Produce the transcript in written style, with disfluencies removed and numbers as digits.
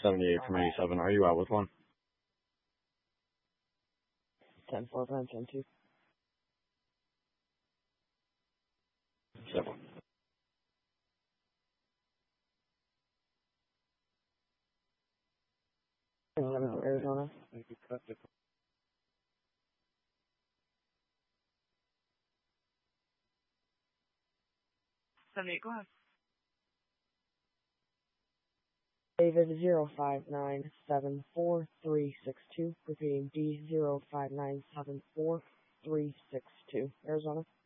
78 from 87. Are you out with one? 10-4, 10-2. 7. Arizona. 78, go ahead. David 05974-362. Repeating D 05974-362. Arizona.